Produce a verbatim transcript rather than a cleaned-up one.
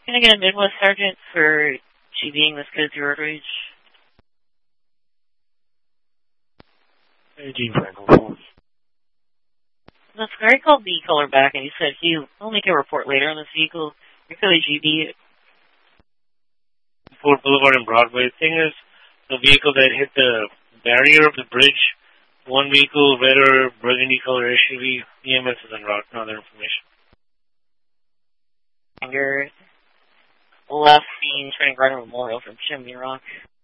Can I get a Midwest Sergeant for she being this good through road rage? Gene Frankel. The Scary called the caller back and he said he'll make a report later on this vehicle. Your code is G B. Fort Boulevard and Broadway. The thing is, the vehicle that hit the barrier of the bridge, one vehicle, red or burgundy color S U V, E M S is en route, no other information. Anger. Left seen turning right on Memorial from Chimney Rock.